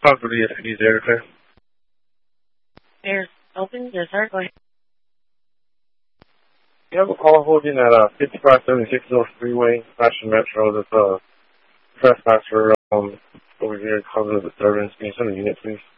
Possibly, yes, he's there, sir. There's open. Yes, sir. Go ahead. You have a call holding at 5576 North Freeway, Fashion Metro. That's a trespasser over here causing a disturbance. Can you send a unit, please?